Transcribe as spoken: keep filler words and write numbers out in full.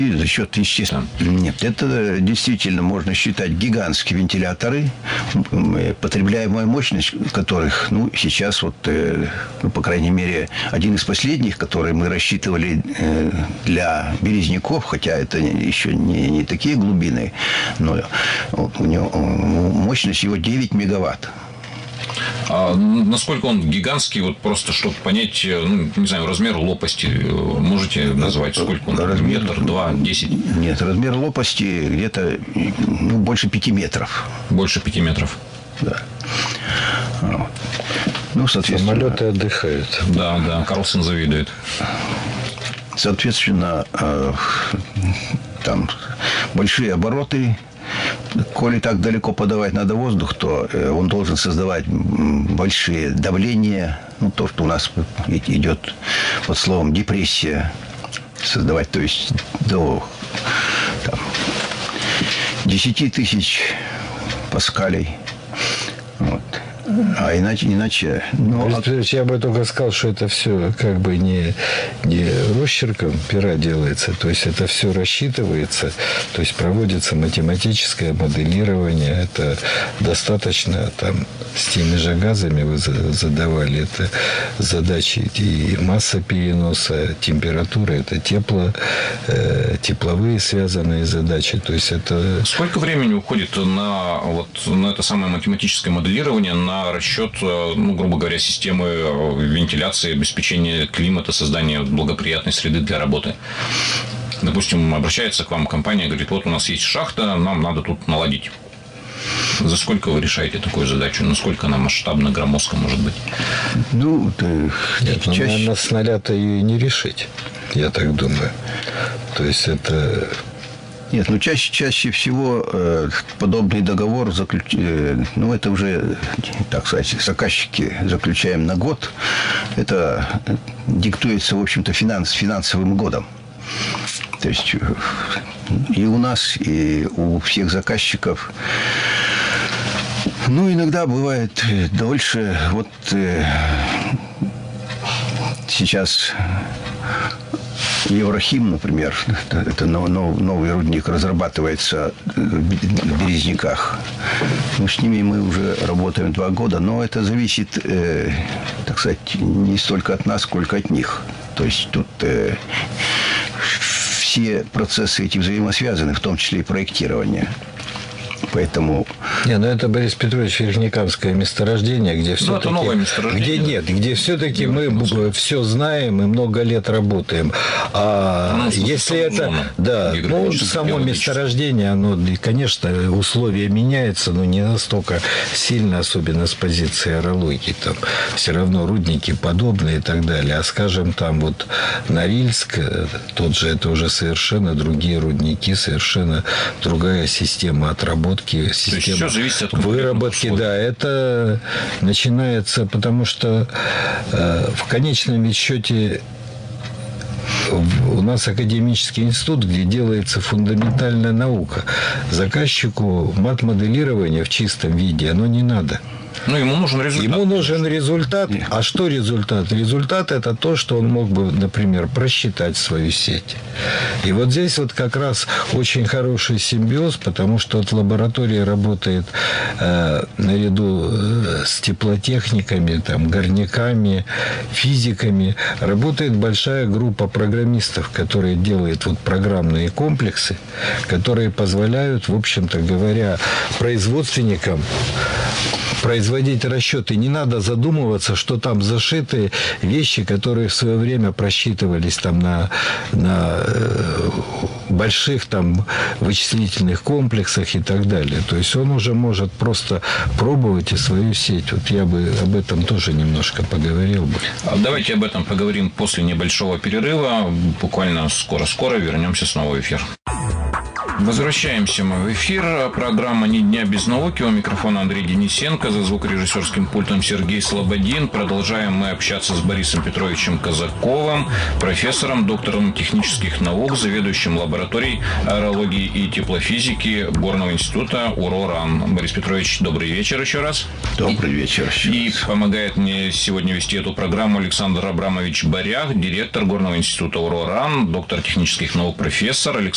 И за счет, естественно, нет, это действительно можно считать гигантские вентиляторы, потребляемая мощность которых, ну, сейчас вот, ну, по крайней мере, один из последних, который мы рассчитывали для Березняков, хотя это еще не, не такие глубины, но у него мощность его девять мегаватт. А насколько он гигантский, вот просто чтобы понять, ну, не знаю, размер лопасти можете назвать? Сколько он? Размер, Метр, два, десять? Нет, размер лопасти где-то, ну, больше пяти метров. Больше пяти метров. Да. Ну, соответственно... Самолеты отдыхают. Да, да, Карлсон завидует. Соответственно, там большие обороты. Коли так далеко подавать надо воздух, то он должен создавать большие давления. Ну, то, что у нас идет под словом депрессия. Создавать, то есть, до там, десять тысяч паскалей. Вот. А иначе, иначе... Ну, я бы только сказал, что это все как бы не, не росчерком пера делается, то есть это все рассчитывается, то есть проводится математическое моделирование, это достаточно там с теми же газами вы задавали, это задачи и масса переноса, температура, это тепло, э, тепловые связанные задачи, то есть это... Сколько времени уходит на, вот, на это самое математическое моделирование, на расчет, ну, грубо говоря, системы вентиляции, обеспечения климата, создания благоприятной среды для работы? Допустим, обращается к вам компания, говорит, вот у нас есть шахта, нам надо тут наладить. За сколько вы решаете такую задачу? Насколько она масштабна, громоздка может быть? Ну, Нет, ну, чаще... наверное, с нуля-то ее и не решить, я так думаю. То есть это... Нет, ну чаще, чаще всего э, подобный договор заключ... э, ну, это уже, так сказать, заказчики заключаем на год. Это диктуется, в общем-то, финанс, финансовым годом. То есть и у нас, и у всех заказчиков. Ну, иногда бывает дольше. Вот э, сейчас Еврохим, например, это новый рудник разрабатывается в Березняках. Ну, с ними мы уже работаем два года, но это зависит, э, так сказать, не столько от нас, сколько от них. То есть тут э, все процессы эти взаимосвязаны, в том числе и проектирование. Поэтому... Не, ну это, Борис Петрович, Верхнекамское месторождение, где все-таки... Ну, это новое месторождение. Где нет, где все-таки мы все знаем и много лет работаем. А ну, если это... Зона, да, ну, само месторождение, оно, конечно, условия меняются, но не настолько сильно, особенно с позиции орологии. Там все равно рудники подобные и так далее. А, скажем, там вот Норильск, тот же, это уже совершенно другие рудники, совершенно другая система отработки. Система все зависит от выработки, да, это начинается, потому что э, в конечном ведь счете у нас академический институт, где делается фундаментальная наука. Заказчику мат-моделирование в чистом виде, оно не надо. Ну, ему нужен результат. Ему нужен результат. А что результат? Результат – это то, что он мог бы, например, просчитать свою сеть. И вот здесь вот как раз очень хороший симбиоз, потому что от лаборатории работает э, наряду с теплотехниками, там, горняками, физиками, работает большая группа программистов, которые делают вот программные комплексы, которые позволяют, в общем-то говоря, производственникам производить расчеты. Не надо задумываться, что там зашиты вещи, которые в свое время просчитывались там на, на больших там вычислительных комплексах и так далее. То есть он уже может просто пробовать и свою сеть. Вот я бы об этом тоже немножко поговорил бы. Давайте об этом поговорим после небольшого перерыва. Буквально скоро-скоро вернемся снова в эфир. Возвращаемся мы в эфир. Программа «Ни дня без науки». У микрофона Андрей Денисенко. За звукорежиссерским пультом Сергей Слободин. Продолжаем мы общаться с Борисом Петровичем Казаковым, профессором, доктором технических наук, заведующим лабораторией аэрологии и теплофизики Горного института УРО-РАН. Борис Петрович, добрый вечер еще раз. Добрый вечер. И помогает мне сегодня вести эту программу Александр Абрамович Борях, директор Горного института УРО-РАН, доктор технических наук, профессор. Александр